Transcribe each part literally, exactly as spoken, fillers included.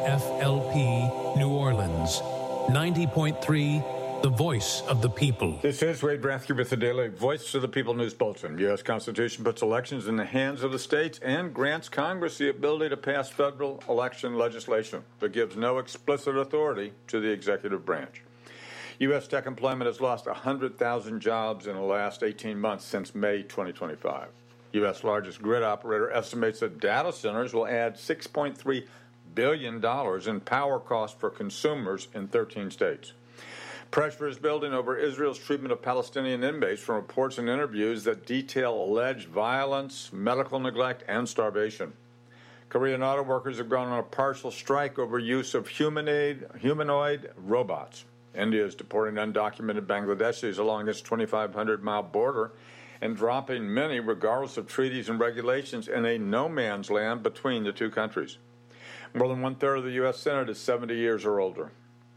F L P New Orleans, ninety point three, the voice of the people. This is Wade Brathke with the Daily Voice of the People News Bulletin. U S Constitution puts elections in the hands of the states and grants Congress the ability to pass federal election legislation, but gives no explicit authority to the executive branch. U S tech employment has lost one hundred thousand jobs in the last eighteen months since May twenty twenty-five. U S largest grid operator estimates that data centers will add six point three billion dollars in power costs for consumers in thirteen states. Pressure is building over Israel's treatment of Palestinian inmates from reports and interviews that detail alleged violence, medical neglect, and starvation. Korean auto workers have gone on a partial strike over use of humanoid, humanoid robots. India is deporting undocumented Bangladeshis along its twenty-five hundred mile border and dropping many, regardless of treaties and regulations, in a no-man's land between the two countries. More than one-third of the U S Senate is seventy years or older.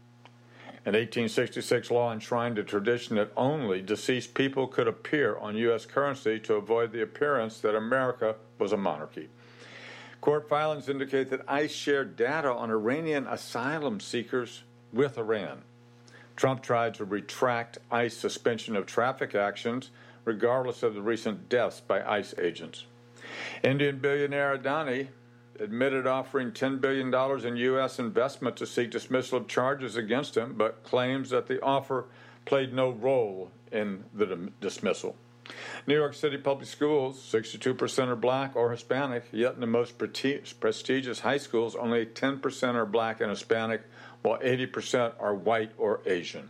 An eighteen sixty-six law enshrined a tradition that only deceased people could appear on U S currency to avoid the appearance that America was a monarchy. Court filings indicate that ICE shared data on Iranian asylum seekers with Iran. Trump tried to retract ICE suspension of traffic actions, regardless of the recent deaths by ICE agents. Indian billionaire Adani admitted offering ten billion dollars in U S investment to seek dismissal of charges against him, but claims that the offer played no role in the dismissal. New York City public schools, sixty-two percent are black or Hispanic, yet in the most prestigious high schools, only ten percent are black and Hispanic, while eighty percent are white or Asian.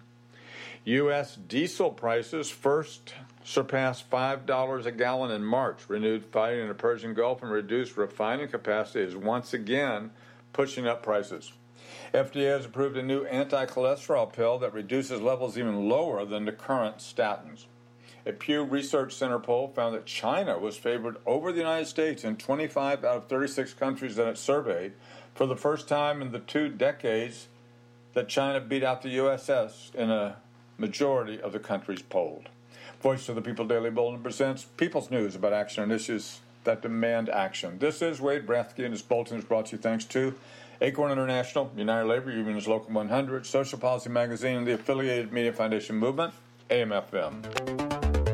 U S diesel prices first surpassed five dollars a gallon in March. Renewed fighting in the Persian Gulf and reduced refining capacity is once again pushing up prices. F D A has approved a new anti-cholesterol pill that reduces levels even lower than the current statins. A Pew Research Center poll found that China was favored over the United States in twenty-five out of thirty-six countries that it surveyed, for the first time in the two decades that China beat out the U S S in a majority of the countries polled. Voice of the People Daily Bulletin presents People's News about action and issues that demand action. This is Wade Brathke, and this bulletin is brought to you thanks to Acorn International, United Labor Union's Local one hundred, Social Policy Magazine, and the affiliated Media Foundation Movement, A M F M.